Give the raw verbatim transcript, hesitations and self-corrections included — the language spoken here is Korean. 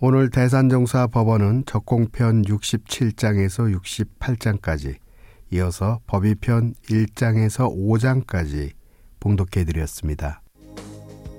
오늘 대산정사 법원은 적공편 육십칠 장에서 육십팔 장까지, 이어서 법의편 일 장에서 오 장까지 봉독해드렸습니다.